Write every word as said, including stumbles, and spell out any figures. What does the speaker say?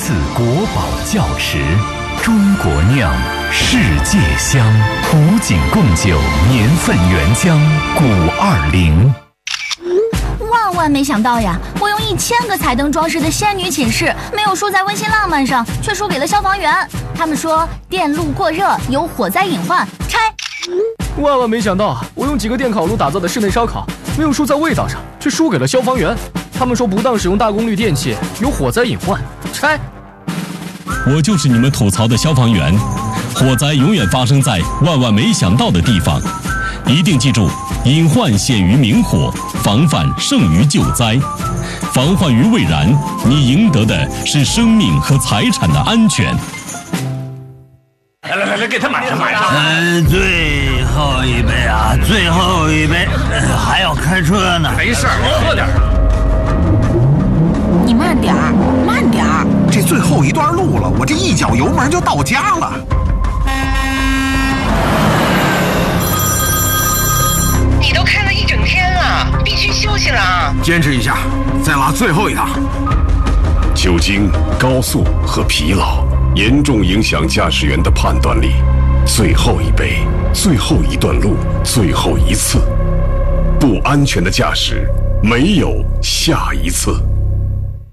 次国宝窖池，中国酿，世界香，古井贡酒年份原浆古二零。 万万没想到呀，我用一千个彩灯装饰的仙女寝室，没有输在温馨浪漫上，却输给了消防员。他们说电路过热有火灾隐患，拆。 万万没想到，我用几个电烤炉打造的室内烧烤，没有输在味道上，却输给了消防员。他们说不当使用大功率电器有火灾隐患，拆。 我就是你们吐槽的消防员，火灾永远发生在万万没想到的地方。一定记住，隐患显于明火，防范胜于救灾。防患于未然，你赢得的是生命和财产的安全。 来来来来，给他买上买上。 嗯，最后一杯啊，最后一杯，呃、还要开车呢。 没事儿，你喝点。 你慢点儿，慢点儿。 这最后一段路了，我这一脚油门就到家了。 你都开了一整天了，必须休息了啊！ 坚持一下，再拉最后一趟。 酒精、高速和疲劳严重影响驾驶员的判断力。最后一杯，最后一段路，最后一次，不安全的驾驶没有下一次。